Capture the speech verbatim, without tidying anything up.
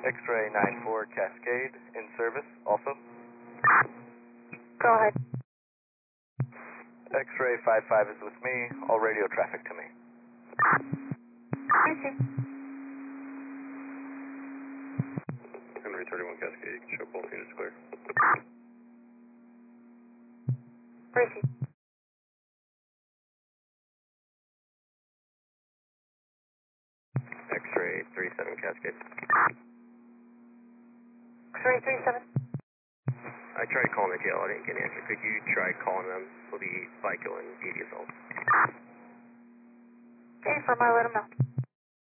X-ray nine four Cascade in service also. Go ahead. X-ray five five is with me, all radio traffic to me. Receive. Henry thirty-one Cascade, you can show both units clear. Receive. X-ray thirty-seven Cascade. X-ray three seven. I tried calling the jail, I didn't get an answer. Could you try calling them for the FICO and D D assault? Okay, for my let them know.